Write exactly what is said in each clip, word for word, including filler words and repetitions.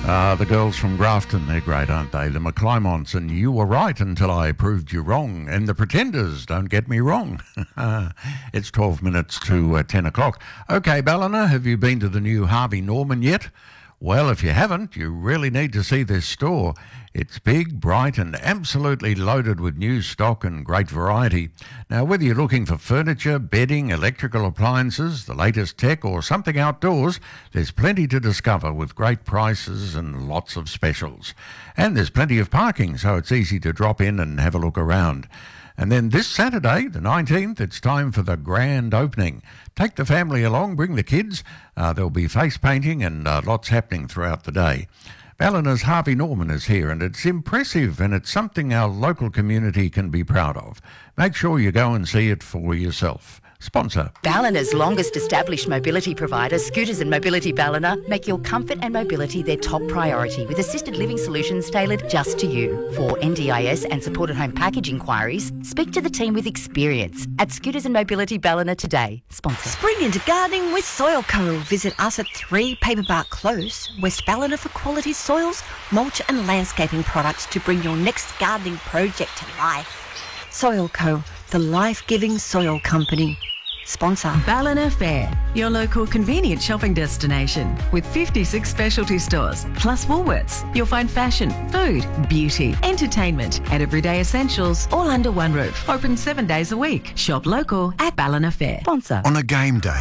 Uh, the girls from Grafton, they're great, aren't they? The McClymonts, and You Were Right Until I Proved You Wrong. And the Pretenders, Don't Get Me Wrong. It's twelve minutes to uh, ten o'clock. Okay, Ballina, have you been to the new Harvey Norman yet? Well, if you haven't, you really need to see this store. It's big, bright and absolutely loaded with new stock and great variety. Now, whether you're looking for furniture, bedding, electrical appliances, the latest tech or something outdoors, there's plenty to discover with great prices and lots of specials. And there's plenty of parking, so it's easy to drop in and have a look around. And then this Saturday, the nineteenth, it's time for the grand opening. Take the family along, bring the kids. Uh, there'll be face painting and uh, lots happening throughout the day. Ballina's Harvey Norman is here, and it's impressive, and it's something our local community can be proud of. Make sure you go and see it for yourself. Sponsor. Ballina's longest established mobility provider, Scooters and Mobility Ballina, make your comfort and mobility their top priority with assisted living solutions tailored just to you. For N D I S and supported home package inquiries, speak to the team with experience at Scooters and Mobility Ballina today. Sponsor. Spring into gardening with Soil Co. Visit us at three Paperbark Close, West Ballina for quality soils, mulch and landscaping products to bring your next gardening project to life. Soil Co, the life-giving soil company. Sponsor. Ballina Fair, your local convenient shopping destination with fifty-six specialty stores, plus Woolworths. You'll find fashion, food, beauty, entertainment and everyday essentials all under one roof. Open seven days a week. Shop local at Ballina Fair. Sponsor. On a game day,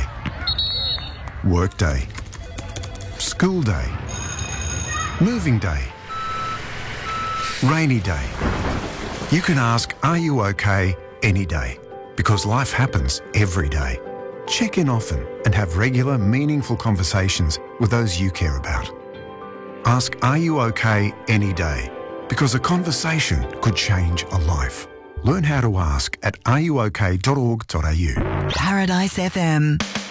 work day, school day, moving day, rainy day, you can ask, are you okay any day? Because life happens every day. Check in often and have regular, meaningful conversations with those you care about. Ask, are you okay any day? Because a conversation could change a life. Learn how to ask at are you okay dot org dot a u. Paradise F M.